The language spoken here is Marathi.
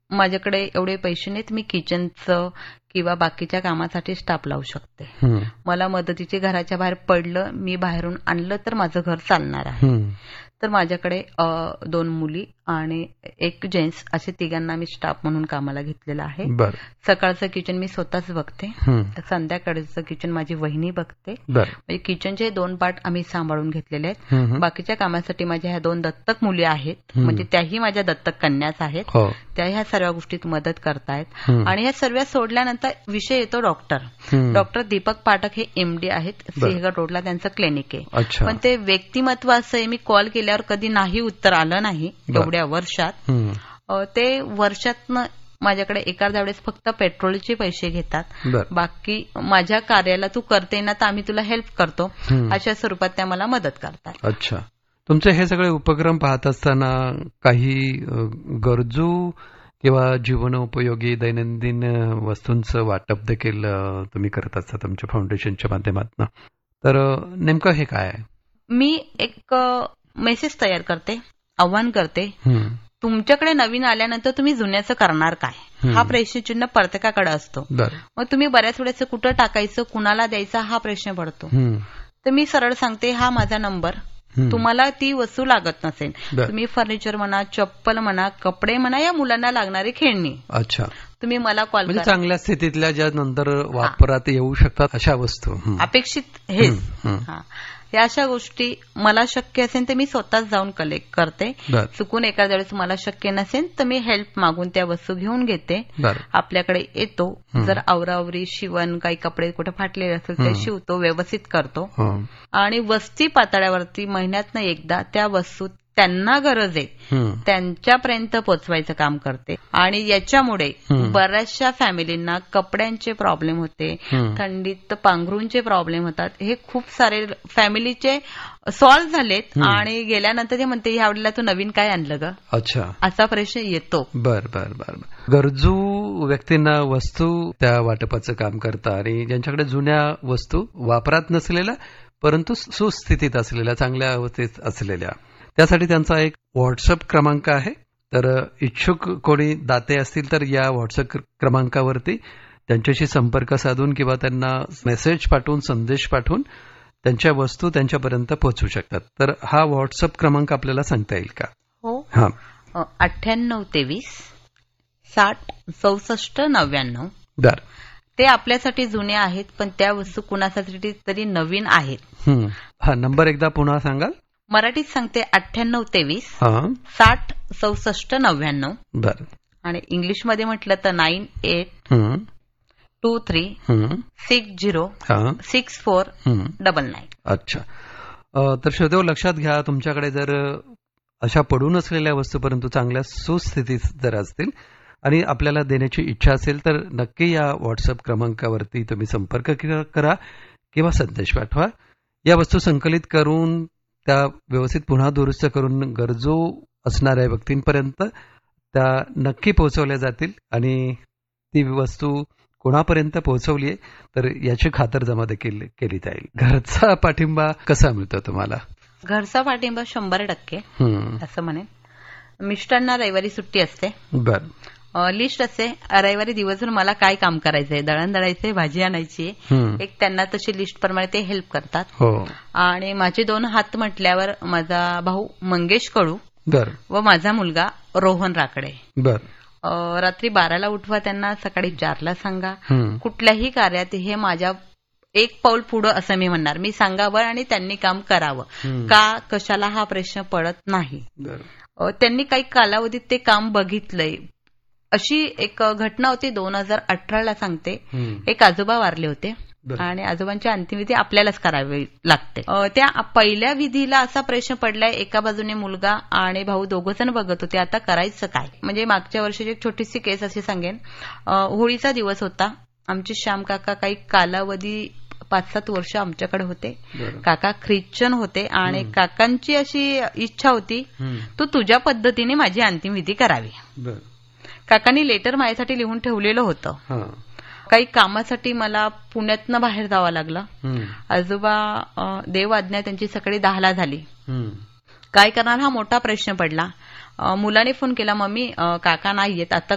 माझ्याकडे एवढे पैसे नाहीत मी किचनचं किंवा बाकीच्या कामासाठी स्टाफ लावू शकते. मला मदतीचे घराच्या बाहेर पडलं, मी बाहेरून आणलं तर माझं घर चालणार आहे. तर माझ्याकडे 2 मुली आणि 1 जेंट्स असे तिघांना मी स्टाफ म्हणून कामाला घेतलेलं आहे. सकाळचं किचन मी स्वतःच बघते, संध्याकाळचं किचन माझी वहिनी बघते. म्हणजे किचनचे 2 पार्ट आम्ही सांभाळून घेतलेले आहेत. बाकीच्या कामासाठी माझ्या ह्या 2 दत्तक मुली आहेत, म्हणजे त्याही माझ्या दत्तक कन्याच आहेत. त्या ह्या सर्व गोष्टीत मदत करतायत. आणि ह्या सर्व सोडल्यानंतर विषय येतो डॉक्टर दीपक पाठक हे MD आहेत, सिंहगड रोडला त्यांचं क्लिनिक आहे. पण ते व्यक्तिमत्व असं आहे, मी कॉल केल्यावर कधी नाही उत्तर आलं नाही एवढ्या वर्षात. ते वर्षातनं माझ्याकडे एखाद्या वेळेस फक्त पेट्रोलचे पैसे घेतात, बाकी माझ्या कार्याला तू करते ना तर आम्ही तुला हेल्प करतो अशा स्वरूपात त्या मला मदत करतात. अच्छा, तुमचे हे सगळे उपक्रम पाहत असताना काही गरजू किंवा जीवनोपयोगी दैनंदिन वस्तूंचं वाटप देखील तुम्ही करत असता तुमच्या फाउंडेशनच्या माध्यमातून, तर नेमकं हे काय आहे? मी एक मेसेज तयार करते, आव्हान करते. तुमच्याकडे नवीन आल्यानंतर तुम्ही जुन्याचं करणार काय हा प्रश्नचिन्ह प्रत्येकाकडे असतो. मग तुम्ही बऱ्याच वेळेस कुठं टाकायचं, कुणाला द्यायचा हा प्रश्न पडतो. तर मी सरळ सांगते, हा माझा नंबर, तुम्हाला ती वस्तू लागत नसेल, तुम्ही फर्निचर म्हणा, चप्पल म्हणा, कपडे म्हणा, या मुलांना लागणारी खेळणी, अच्छा, तुम्ही मला कॉल करा. चांगल्या स्थितीतल्या ज्या नंतर वापरात येऊ शकतात अशा वस्तू अपेक्षित हेच. या अशा गोष्टी मला शक्य असेल तर मी स्वतःच जाऊन कलेक्ट करते. चुकून एखाद्या वेळेस मला शक्य नसेल तर मी हेल्प मागून त्या वस्तू घेऊन घेते. आपल्याकडे येतो, जर आवरावरी शिवण, काही कपडे कुठे फाटलेले असेल ते शिवतो, व्यवस्थित करतो. आणि वस्ती पातळ्यावरती महिन्यातनं एकदा त्या वस्तू त्यांना गरज आहे त्यांच्यापर्यंत पोचवायचं काम करते. आणि याच्यामुळे बऱ्याचशा फॅमिलींना कपड्यांचे प्रॉब्लेम होते, थंडीत पांघरूंचे प्रॉब्लेम होतात, हे खूप सारे फॅमिलीचे सॉल्व्ह झालेत. आणि गेल्यानंतर ते म्हणते, ह्यावेळेला तू नवीन काय आणलं ग, अच्छा, असा प्रश्न येतो. बर. गरजू व्यक्तींना वस्तू त्या वाटपाचं काम करता आणि ज्यांच्याकडे जुन्या वस्तू वापरात नसलेल्या परंतु सुस्थितीत असलेल्या, चांगल्या अवस्थेत असलेल्या, त्यासाठी त्यांचा एक व्हॉट्सअप क्रमांक आहे. तर इच्छुक कोणी दाते असतील तर या व्हॉट्सअप क्रमांकावरती त्यांच्याशी संपर्क साधून किंवा त्यांना मेसेज पाठवून, संदेश पाठवून त्यांच्या वस्तू त्यांच्यापर्यंत पोहोचू शकतात. तर हा व्हॉट्सअप क्रमांक आपल्याला सांगता येईल का? हो, 9823 60 64 99. ते आपल्यासाठी जुने आहेत, पण त्या वस्तू कुणासाठी तरी नवीन आहेत. हा नंबर एकदा पुन्हा सांगाल? मराठीत सांगते, 9823 60 64 99. आणि इंग्लिशमध्ये म्हटलं तर 9823606499. अच्छा, तर श्रोतेहो लक्षात घ्या, तुमच्याकडे जर अशा पडून असलेल्या वस्तू परंतु चांगल्या सुस्थितीत जर असतील आणि आपल्याला देण्याची इच्छा असेल तर नक्की या व्हॉट्सअप क्रमांकावरती तुम्ही संपर्क करा किंवा संदेश पाठवा. या वस्तू संकलित करून त्या व्यवस्थित पुन्हा दुरुस्त करून गरजू असणाऱ्या व्यक्तींपर्यंत त्या नक्की पोहोचवल्या जातील. आणि ती वस्तू कोणापर्यंत पोहोचवली आहे तर याची खातरजमा देखील केली जाईल. घरचा पाठिंबा कसा मिळतो तुम्हाला? घरचा पाठिंबा 100% असं म्हणेन. मिस्टरांना रविवारी सुट्टी असते, लिस्ट असते, रविवारी दिवसभर मला काय काम करायचंय, दळण दळायचंय, भाजी आणायची, एक त्यांना तशी लिस्ट प्रमाणे ते हेल्प करतात. आणि माझे 2 हात म्हटल्यावर माझा भाऊ मंगेश कडू व माझा मुलगा रोहन राकडे. रात्री 12ला उठवा त्यांना, सकाळी 4ला सांगा. कुठल्याही कार्यात हे माझ्या एक पाऊल पुढं असं मी म्हणणार, मी सांगावं आणि त्यांनी काम करावं का कशाला हा प्रश्न पडत नाही. त्यांनी काही कालावधीत ते काम बघितलंय. अशी एक घटना होती 2018ला सांगते. एक आजोबा वारले होते आणि आजोबांची अंतिमविधी आपल्यालाच करावी लागते. त्या पहिल्या विधीला असा प्रश्न पडलाय, एका बाजूने मुलगा आणि भाऊ दोघं जण बघत होते, आता करायचं काय. म्हणजे मागच्या वर्षीची एक छोटीशी केस अशी सांगेन. होळीचा दिवस होता, आमचे श्याम काका काही कालावधी 5-7 वर्ष आमच्याकडे होते. काका ख्रिश्चन होते आणि काकांची अशी इच्छा होती, तू तुझ्या पद्धतीने माझी अंतिमविधी करावी. काकांनी लेटर माझ्यासाठी लिहून ठेवलेलं होतं. काही कामासाठी मला पुण्यातनं बाहेर जावं लागलं. आजोबा देव आज्ञा त्यांची सकाळी 10ला झाली. काय करणार हा मोठा प्रश्न पडला. मुलाने फोन केला, मम्मी काका नाही येत, आता